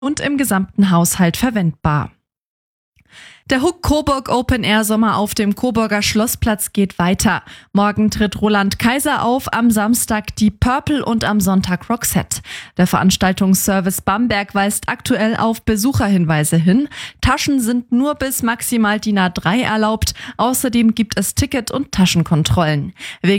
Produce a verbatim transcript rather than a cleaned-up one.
und im gesamten Haushalt verwendbar. Der Huck Coburg Open Air Sommer auf dem Coburger Schlossplatz geht weiter. Morgen tritt Roland Kaiser auf, am Samstag die Purple und am Sonntag Roxette. Der Veranstaltungsservice Bamberg weist aktuell auf Besucherhinweise hin. Taschen sind nur bis maximal D I N A drei erlaubt. Außerdem gibt es Ticket- und Taschenkontrollen. Wegen